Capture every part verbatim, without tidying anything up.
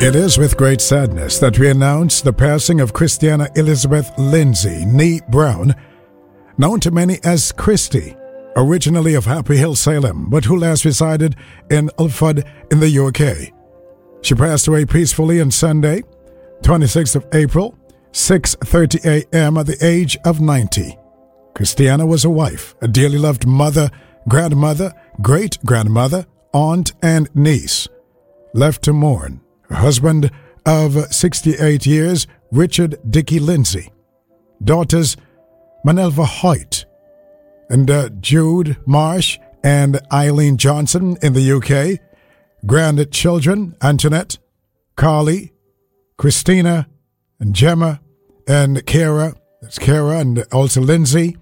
It is with great sadness that we announce the passing of Christiana Elizabeth Lindsay Nee Brown, known to many as Christy, originally of Happy Hill, Salem, but who last resided in Ilford in the U K. She passed away peacefully on Sunday, twenty-sixth of April, six thirty a.m. at the age of ninety. Christiana was a wife, a dearly loved mother, grandmother, great-grandmother, aunt, and niece. Left to mourn, her husband of sixty-eight years, Richard Dickey Lindsay. Daughters, Manelva Hoyt, and uh, Jude Marsh and Eileen Johnson in the U K. Grandchildren, Antoinette, Carly, Christina, and Gemma, and Kara, that's Kara, and also Lindsay.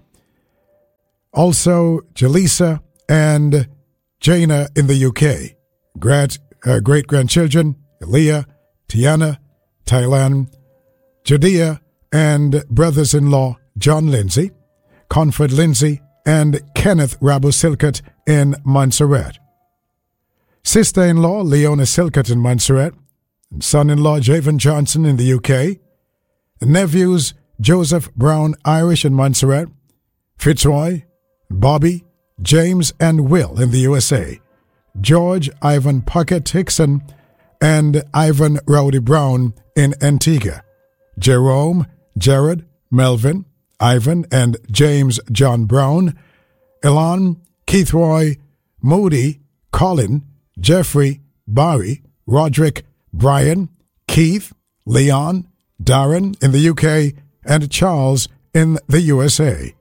Also, Jaleesa and Jaina in the U K. Grand, uh, great-grandchildren, Elia, Tiana, Thailand, Judea, and brothers-in-law, John Lindsay, Conford Lindsay, and Kenneth Rabu Silcott in Montserrat. Sister-in-law, Leona Silcott in Montserrat, and son-in-law, Javon Johnson in the U K. Nephews, Joseph Brown Irish in Montserrat, Fitzroy, Bobby, James, and Will in the U S A. George Ivan Puckett Hickson and Ivan Rowdy Brown in Antigua. Jerome, Jared, Melvin, Ivan, and James John Brown. Elon, Keith Roy, Moody, Colin, Jeffrey, Barry, Roderick, Brian, Keith, Leon, Darren in the U K, and Charles in the U S A.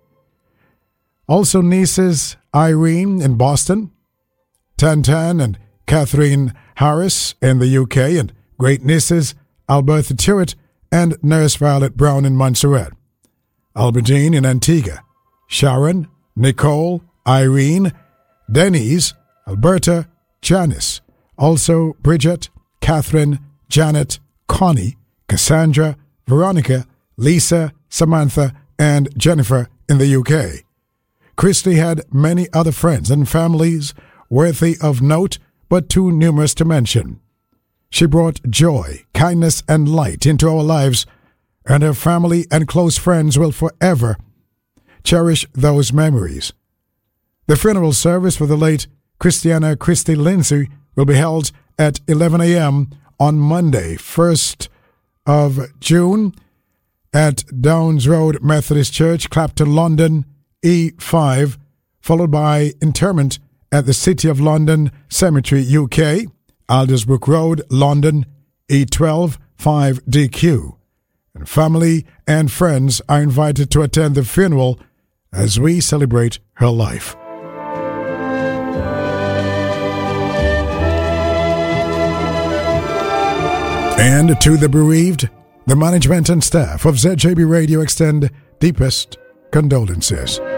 Also nieces Irene in Boston, Tantan and Catherine Harris in the U K, and great-nieces Albertha Tewett and Nurse Violet Brown in Montserrat. Albertine in Antigua, Sharon, Nicole, Irene, Denise, Alberta, Janice. Also Bridget, Catherine, Janet, Connie, Cassandra, Veronica, Lisa, Samantha, and Jennifer in the U K. Christy had many other friends and families worthy of note, but too numerous to mention. She brought joy, kindness, and light into our lives, and her family and close friends will forever cherish those memories. The funeral service for the late Christiana Christy Lindsay will be held at eleven a.m. on Monday, first of June, at Downs Road Methodist Church, Clapton, London, E five, followed by interment at the City of London Cemetery, U K, Aldersbrook Road, London, E twelve, five D Q. And family and friends are invited to attend the funeral as we celebrate her life. And to the bereaved, the management and staff of Z J B Radio extend deepest condolences.